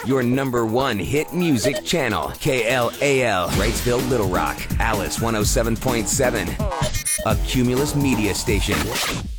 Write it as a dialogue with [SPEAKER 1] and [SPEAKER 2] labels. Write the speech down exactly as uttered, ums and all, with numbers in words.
[SPEAKER 1] your number one hit music channel. K L A L, Wrightsville, Little Rock. Alice one oh seven point seven. A Cumulus media station.